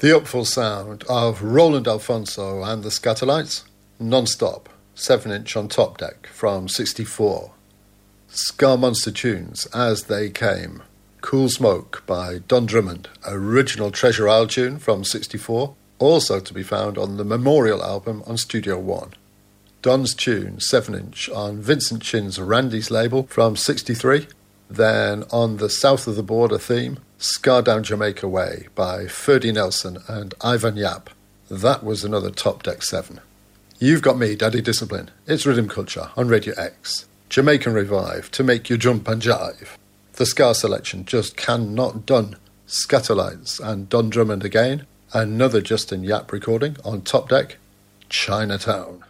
The upful sound of Roland Alfonso and the Skatalites, non-stop, 7-inch on Top Deck from 64. Ska Monster tunes as they came. Cool Smoke by Don Drummond, original Treasure Isle tune from 64, also to be found on the Memorial album on Studio One. Don's tune, 7-inch, on Vincent Chin's Randy's label from 63. Then on the South of the Border theme, Ska Down Jamaica Way by Ferdy Nelson and Ivan Yap. That was another Top Deck 7. You've got me, Daddy Discipline. It's Rhythm Culture on Radio X. Jamaican Revive to make you jump and jive. The Ska selection just cannot done. Skatalites and Don Drummond again. Another Justin Yap recording on Top Deck, Chinatown.